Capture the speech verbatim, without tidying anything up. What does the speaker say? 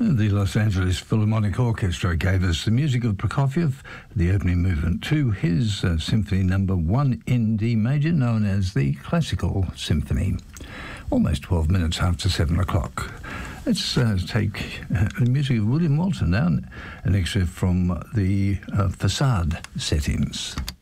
The Los Angeles Philharmonic Orchestra gave us the music of Prokofiev, the opening movement to his uh, Symphony Number One in D major, known as the Classical Symphony. Almost twelve minutes after seven o'clock. Let's uh, take uh, the music of William Walton now, an excerpt from the uh, Facade settings.